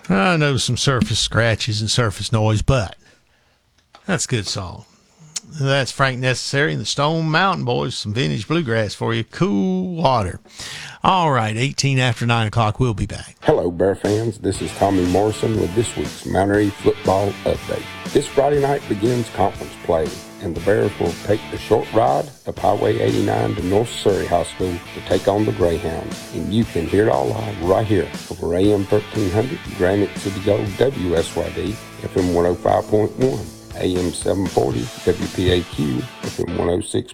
I know some surface scratches and surface noise, but that's a good song. That's Frank Necessary and the Stone Mountain Boys, some vintage bluegrass for you. Cool water. All right, 18 after 9 o'clock. We'll be back. Hello, Bear fans. This is Tommy Morrison with this week's Mountaineer Football Update. This Friday night begins conference play, and the Bears will take the short ride up Highway 89 to North Surrey High School to take on the Greyhounds. And you can hear it all live right here over AM 1300, Granite City Gold, WSYD, FM 105.1. AM 740, WPAQ, FM 106.